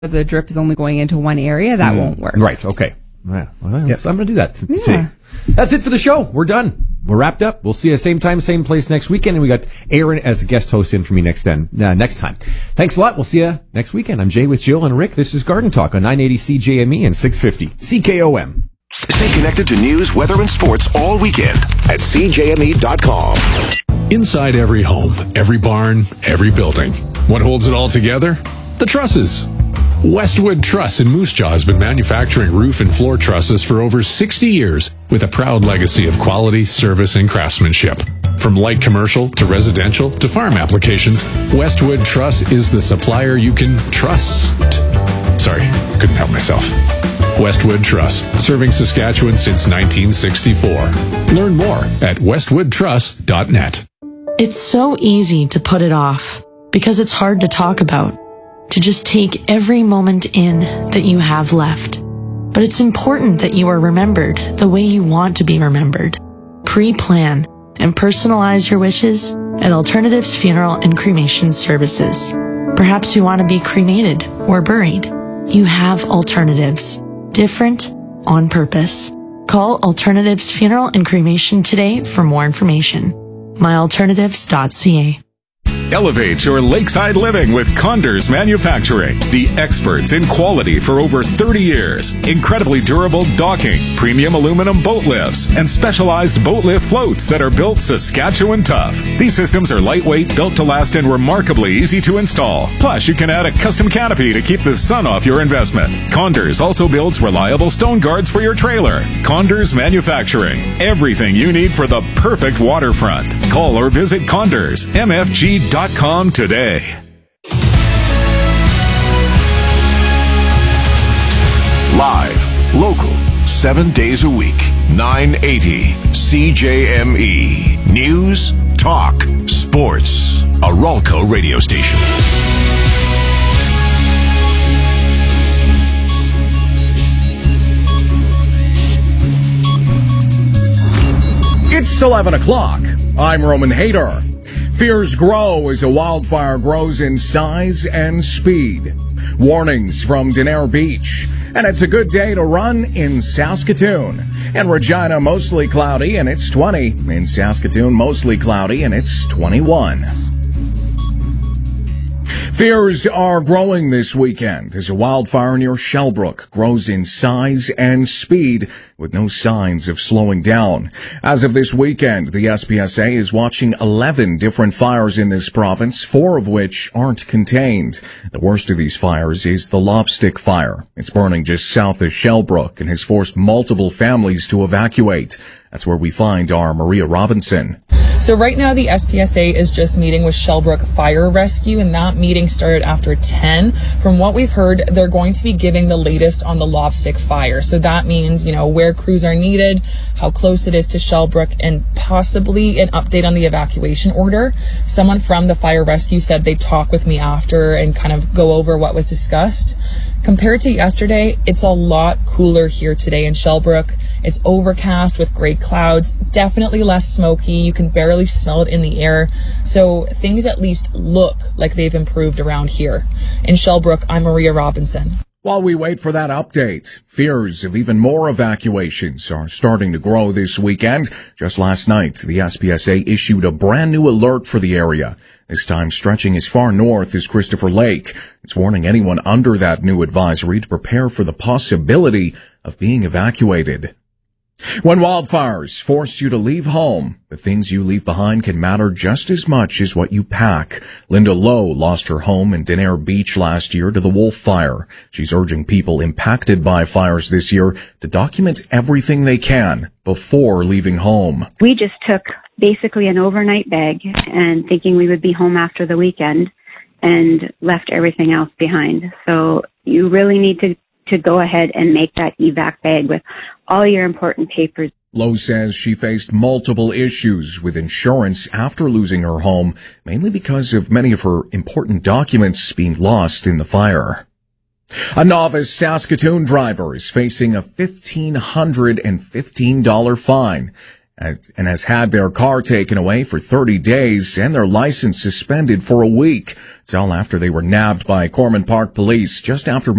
the drip is only going into one area, that won't work. Right, okay. Yeah. Well, yes, I'm going to do that today. That's it for the show. We're done. We're wrapped up. We'll see you same time, same place next weekend. And we got Aaron as a guest host in for me next time. Thanks a lot. We'll see you next weekend. I'm Jay with Jill and Rick. This is Garden Talk on 980 CJME and 650 CKOM. Stay connected to news, weather, and sports all weekend at CJME.com. Inside every home, every barn, every building. What holds it all together? The trusses. Westwood Truss in Moose Jaw has been manufacturing roof and floor trusses for over 60 years with a proud legacy of quality, service, and craftsmanship. From light commercial to residential to farm applications, Westwood Truss is the supplier you can trust. Sorry, couldn't help myself. Westwood Truss, serving Saskatchewan since 1964. Learn more at westwoodtruss.net. It's so easy to put it off because it's hard to talk about. To just take every moment in that you have left. But it's important that you are remembered the way you want to be remembered. Pre-plan and personalize your wishes at Alternatives Funeral and Cremation Services. Perhaps you want to be cremated or buried. You have alternatives. Different on purpose. Call Alternatives Funeral and Cremation today for more information. myalternatives.ca. Elevate your lakeside living with Condors Manufacturing, the experts in quality for over 30 years. Incredibly durable docking, premium aluminum boat lifts, and specialized boat lift floats that are built Saskatchewan tough. These systems are lightweight, built to last, and remarkably easy to install. Plus, you can add a custom canopy to keep the sun off your investment. Condors also builds reliable stone guards for your trailer. Condors Manufacturing, everything you need for the perfect waterfront. Call or visit CondorsMFG.com today. Live, local, 7 days a week, 980 CJME. News, talk, sports. A Ralco radio station. It's 11 o'clock. I'm Roman Hayter. Fears grow as a wildfire grows in size and speed. Warnings from Denair Beach. And it's a good day to run in Saskatoon. And Regina, mostly cloudy, and it's 20. In Saskatoon, mostly cloudy, and it's 21. Fears are growing this weekend as a wildfire near Shellbrook grows in size and speed with no signs of slowing down. As of this weekend, the SPSA is watching 11 different fires in this province, 4 of which aren't contained. The worst of these fires is the Lobstick Fire. It's burning just south of Shellbrook and has forced multiple families to evacuate. That's where we find our Maria Robinson. So right now the SPSA is just meeting with Shellbrook Fire Rescue, and that meeting started after 10. From what we've heard, they're going to be giving the latest on the Lobstick Fire. So that means, where crews are needed, how close it is to Shellbrook, and possibly an update on the evacuation order. Someone from the fire rescue said they'd talk with me after and kind of go over what was discussed. Compared to yesterday, it's a lot cooler here today in Shellbrook. It's overcast with gray clouds, definitely less smoky. You can barely smell it in the air. So things at least look like they've improved around here. In Shellbrook, I'm Maria Robinson. While we wait for that update, fears of even more evacuations are starting to grow this weekend. Just last night, the SPSA issued a brand new alert for the area, this time stretching as far north as Christopher Lake. It's warning anyone under that new advisory to prepare for the possibility of being evacuated. When wildfires force you to leave home, the things you leave behind can matter just as much as what you pack. Linda Lowe lost her home in Denair Beach last year to the Wolf Fire. She's urging people impacted by fires this year to document everything they can before leaving home. We just took basically an overnight bag and thinking we would be home after the weekend and left everything else behind. So you really need to go ahead and make that evac bag with all your important papers. Lowe says she faced multiple issues with insurance after losing her home, mainly because of many of her important documents being lost in the fire. A novice Saskatoon driver is facing a $1,515 fine and has had their car taken away for 30 days and their license suspended for a week. It's all after they were nabbed by Cormorant Park police just after